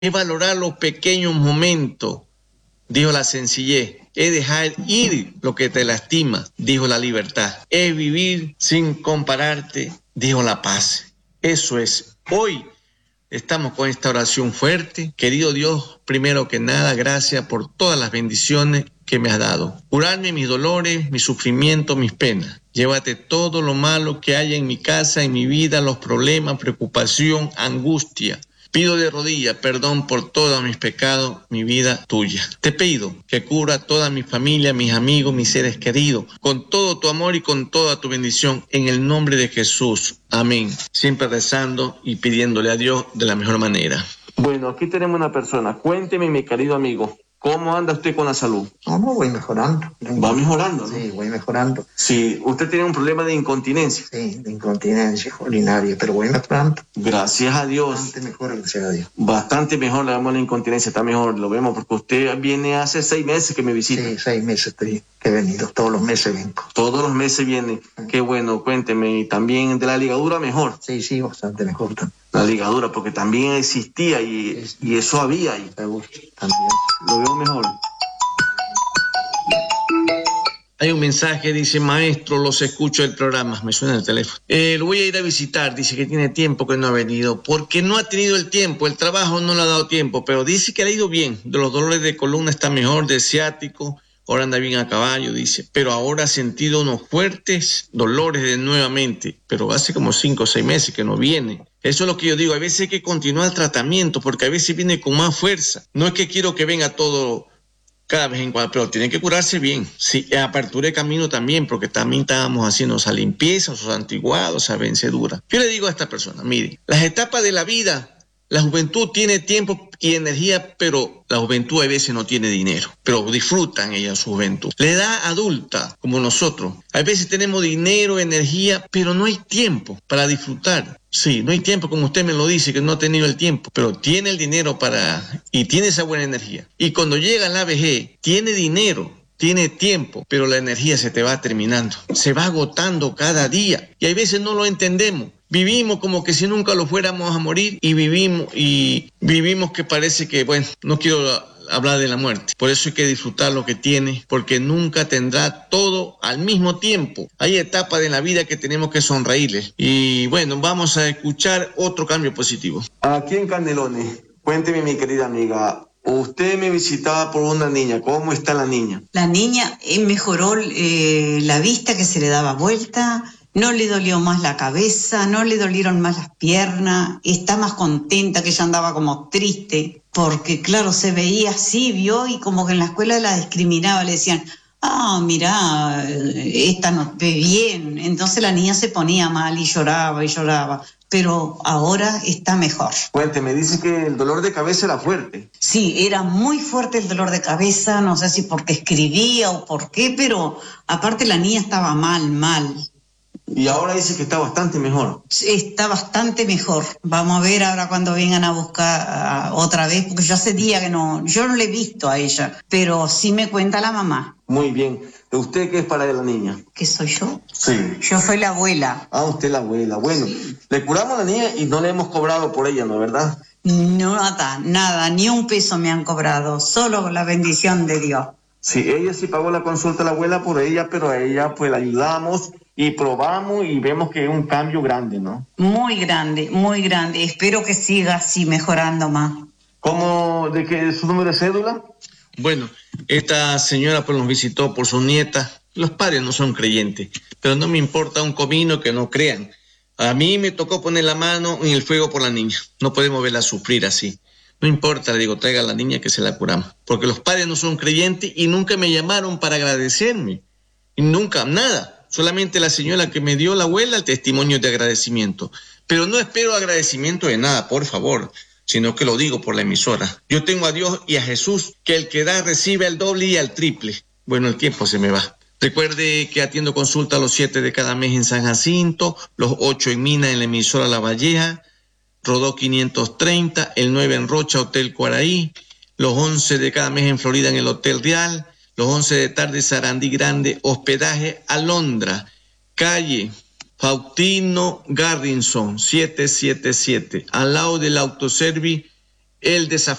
Es valorar los pequeños momentos, dijo la sencillez. Es dejar ir lo que te lastima, dijo la libertad. Es vivir sin compararte, dijo la paz. Eso es. Hoy estamos con esta oración fuerte. Querido Dios, primero que nada, gracias por todas las bendiciones que me has dado. Curarme mis dolores, mis sufrimientos, mis penas. Llévate todo lo malo que haya en mi casa, en mi vida, los problemas, preocupación, angustia. Pido de rodillas perdón por todos mis pecados, mi vida tuya. Te pido que cura a toda mi familia, mis amigos, mis seres queridos, con todo tu amor y con toda tu bendición, en el nombre de Jesús. Amén. Siempre rezando y pidiéndole a Dios de la mejor manera. Bueno, aquí tenemos una persona. Cuénteme, mi querido amigo, ¿cómo anda usted con la salud? No, voy mejorando. ¿Va mejorando, no? Sí, voy mejorando. Sí, usted tiene un problema de incontinencia. Sí, de incontinencia urinaria, pero voy mejorando. Gracias a Dios. Bastante mejor, gracias a Dios. Bastante mejor, le damos la incontinencia, está mejor, lo vemos, porque usted viene hace 6 meses que me visita. Sí, 6 meses que he venido, todos los meses vengo. Todos los meses viene. Qué bueno, cuénteme. Y también de la ligadura mejor. Sí, bastante mejor también. La ligadura, porque también existía y eso había ahí. También. Lo veo mejor. Hay un mensaje, dice: maestro, los escucho el programa. Me suena el teléfono. Lo voy a ir a visitar. Dice que tiene tiempo que no ha venido, porque no ha tenido el tiempo. El trabajo no le ha dado tiempo, pero dice que le ha ido bien. De los dolores de columna está mejor, de ciático. Ahora anda bien a caballo, dice. Pero ahora ha sentido unos fuertes dolores de nuevamente. Pero hace como 5 o 6 meses que no viene. Eso es lo que yo digo. A veces hay que continuar el tratamiento, porque a veces viene con más fuerza. No es que quiero que venga todo cada vez en cuando, pero tiene que curarse bien. Sí, apertura de camino también, porque también estábamos haciendo esa limpieza, esos antiguados, esa vencedura. Yo le digo a esta persona: mire, las etapas de la vida, la juventud tiene tiempo y energía, pero la juventud a veces no tiene dinero, pero disfrutan ella su juventud. La edad adulta, como nosotros, a veces tenemos dinero, energía, pero no hay tiempo para disfrutar. Sí, no hay tiempo, como usted me lo dice, que no ha tenido el tiempo, pero tiene el dinero y tiene esa buena energía. Y cuando llega la vejez, tiene dinero, tiene tiempo, pero la energía se te va terminando, se va agotando cada día y a veces no lo entendemos. Vivimos como que si nunca lo fuéramos a morir y vivimos que parece que, bueno, no quiero hablar de la muerte. Por eso hay que disfrutar lo que tiene, porque nunca tendrá todo al mismo tiempo. Hay etapas de la vida que tenemos que sonreírles. Y bueno, vamos a escuchar otro cambio positivo. Aquí en Canelones, cuénteme, mi querida amiga, usted me visitaba por una niña. ¿Cómo está la niña? La niña mejoró la vista, que se le daba vuelta. No le dolió más la cabeza, no le dolieron más las piernas, está más contenta, que ella andaba como triste, porque claro, se veía así, vio, y como que en la escuela la discriminaba, le decían: mirá, esta no ve bien. Entonces la niña se ponía mal y lloraba, pero ahora está mejor. Cuénteme, dice que el dolor de cabeza era fuerte. Sí, era muy fuerte el dolor de cabeza, no sé si porque escribía o por qué, pero aparte la niña estaba mal. Y ahora dice que está bastante mejor. Está bastante mejor. Vamos a ver ahora cuando vengan a buscar otra vez, porque yo hace días que yo no le he visto a ella, pero sí me cuenta la mamá. Muy bien. ¿Usted qué es para la niña? ¿Qué soy yo? Sí. Yo soy la abuela. Usted la abuela. Bueno, le curamos a la niña y no le hemos cobrado por ella, ¿no es verdad? No, nada, ni un peso me han cobrado, solo la bendición de Dios. Sí, ella sí pagó la consulta a la abuela por ella, pero a ella pues la ayudamos y probamos y vemos que es un cambio grande, ¿no? Muy grande. Espero que siga así mejorando más. ¿Cómo? ¿De qué es su número de cédula? Bueno, esta señora pues nos visitó por su nieta. Los padres no son creyentes, pero no me importa un comino que no crean. A mí me tocó poner la mano en el fuego por la niña. No podemos verla sufrir así. No importa, le digo, traiga a la niña que se la curamos. Porque los padres no son creyentes y nunca me llamaron para agradecerme. Y nunca, nada. Solamente la señora que me dio la abuela el testimonio de agradecimiento. Pero no espero agradecimiento de nada, por favor, sino que lo digo por la emisora. Yo tengo a Dios y a Jesús, que el que da recibe al doble y al triple. Bueno, el tiempo se me va. Recuerde que atiendo consulta los 7 de cada mes en San Jacinto, los 8 en Mina en la emisora La Valleja, Rodó 530, el 9 en Rocha, Hotel Cuaraí, los 11 de cada mes en Florida en el Hotel Real, los 11 de tarde Sarandí Grande, hospedaje Alondra, calle Faustino Garrison, 777, al lado del autoservice el desafío